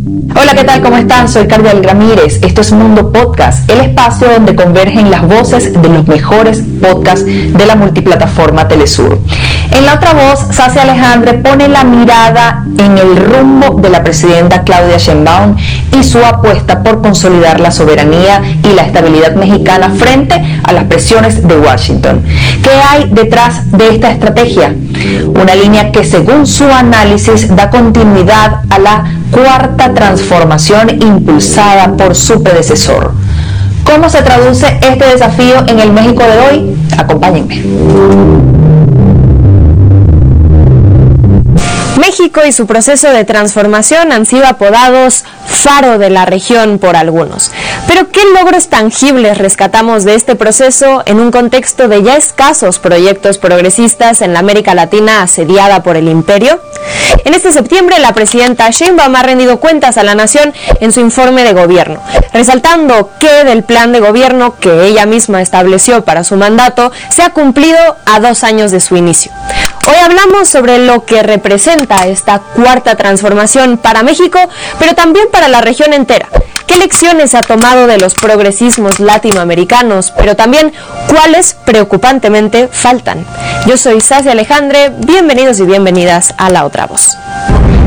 Hola, ¿qué tal? ¿Cómo están? Soy Cardial Ramírez. Esto es Mundo Podcast, el espacio donde convergen las voces de los mejores podcasts de la multiplataforma Telesur. En la otra voz, Sacia Alejandre pone la mirada en el rumbo de la presidenta Claudia Sheinbaum y su apuesta por consolidar la soberanía y la estabilidad mexicana frente a las presiones de Washington. ¿Qué hay detrás de esta estrategia? Una línea que, según su análisis, da continuidad a la cuarta transformación impulsada por su predecesor. ¿Cómo se traduce este desafío en el México de hoy? Acompáñenme. México y su proceso de transformación han sido apodados faro de la región por algunos. Pero ¿qué logros tangibles rescatamos de este proceso en un contexto de ya escasos proyectos progresistas en la América Latina asediada por el imperio? En este septiembre, la presidenta Sheinbaum ha rendido cuentas a la nación en su informe de gobierno, resaltando que del plan de gobierno que ella misma estableció para su mandato se ha cumplido a 2 años de su inicio. Hoy hablamos sobre lo que representa esta cuarta transformación para México, pero también para la región entera. ¿Qué lecciones ha tomado de los progresismos latinoamericanos, pero también cuáles preocupantemente faltan? Yo soy Sacia Alejandre, bienvenidos y bienvenidas a La Otra Voz.